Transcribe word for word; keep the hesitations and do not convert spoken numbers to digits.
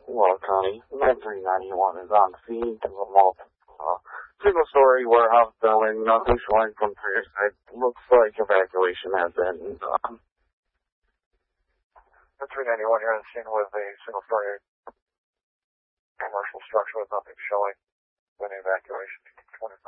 Well County. nine three nine one is on scene to a multiple, uh, single-story warehouse building, nothing showing from previous side. Looks like evacuation has been done. nine three nine one, you're on scene with a single-story commercial structure with nothing showing. When evacuation, twenty-five.